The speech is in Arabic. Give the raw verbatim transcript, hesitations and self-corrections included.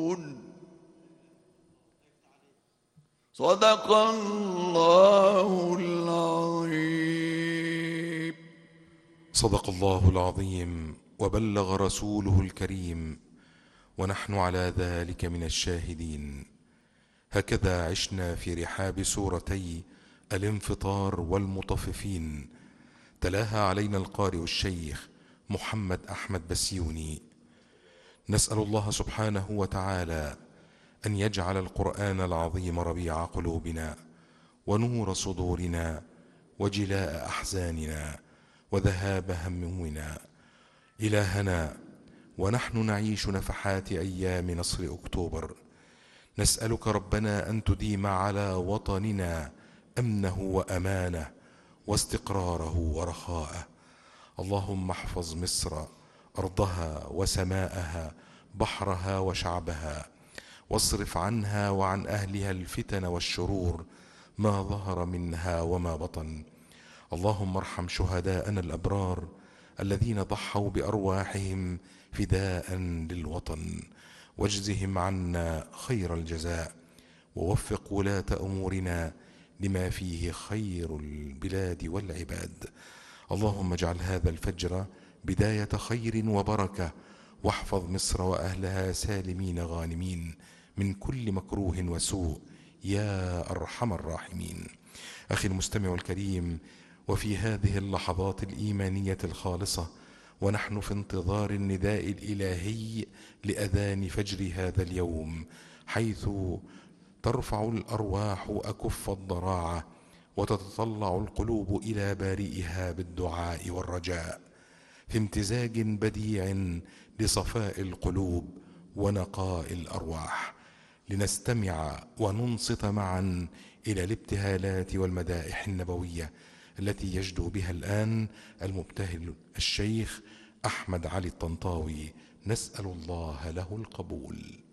صدق الله العظيم. صدق الله العظيم وبلغ رسوله الكريم، ونحن على ذلك من الشاهدين. هكذا عشنا في رحاب سورتي الانفطار والمطففين، تلاها علينا القارئ الشيخ محمد أحمد بسيوني. نسأل الله سبحانه وتعالى أن يجعل القرآن العظيم ربيع قلوبنا ونور صدورنا وجلاء أحزاننا وذهاب همومنا. إلهنا، ونحن نعيش نفحات أيام نصر أكتوبر، نسألك ربنا أن تديم على وطننا أمنه وأمانه واستقراره ورخاءه. اللهم احفظ مصر، أرضها وسماءها، بحرها وشعبها، واصرف عنها وعن أهلها الفتن والشرور ما ظهر منها وما بطن. اللهم ارحم شهداءنا الأبرار الذين ضحوا بأرواحهم فداء للوطن، واجزهم عنا خير الجزاء، ووفق ولاة أمورنا لما فيه خير البلاد والعباد. اللهم اجعل هذا الفجر بداية خير وبركة، واحفظ مصر وأهلها سالمين غانمين من كل مكروه وسوء يا أرحم الراحمين. أخي المستمع الكريم، وفي هذه اللحظات الإيمانية الخالصة ونحن في انتظار النداء الإلهي لأذان فجر هذا اليوم، حيث ترفع الأرواح أكف الضراعة وتتطلع القلوب إلى بارئها بالدعاء والرجاء، في امتزاج بديع لصفاء القلوب ونقاء الأرواح، لنستمع وننصت معا إلى الابتهالات والمدائح النبوية التي يجدو بها الآن المبتهل الشيخ أحمد علي الطنطاوي، نسأل الله له القبول.